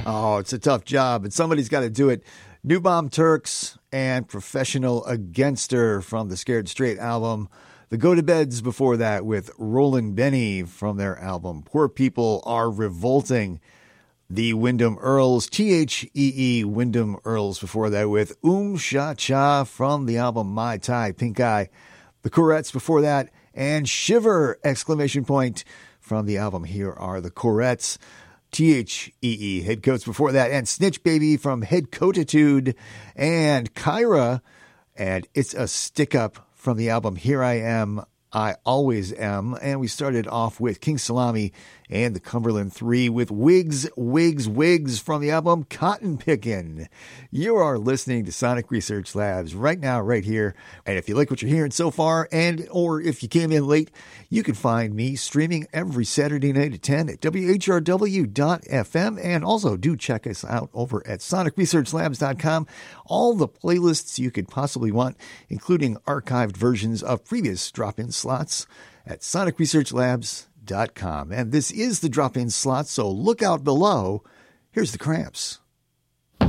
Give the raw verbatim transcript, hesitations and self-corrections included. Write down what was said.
Oh, it's a tough job, and somebody's got to do it. New Bomb Turks and Professional Againster from the Scared Straight album. The Go-To-Beds before that with Roland Benny from their album Poor People Are Revolting. The Wyndham Earls, T H E E Wyndham Earls before that with Um Cha Cha from the album My Tai Pink Eye. The Corettes before that, and Shiver! Exclamation point from the album Here Are the Corettes. T H E E Headcoats before that, and Snitch Baby from Headcoatitude, and Kyra, and It's a Stick Up from the album Here I Am, I Always Am. And we started off with King Salami and the Cumberland Three with Wigs, Wigs, Wigs from the album Cotton Pickin'. You are listening to Sonic Research Labs right now, right here. And if you like what you're hearing so far, and or if you came in late, you can find me streaming every Saturday night at ten at W H R W dot F M. And also do check us out over at Sonic Research Labs dot com. All the playlists you could possibly want, including archived versions of previous drop-in slots at Sonic Research Labs dot com. And this is the drop-in slot, so look out below. Here's the Cramps.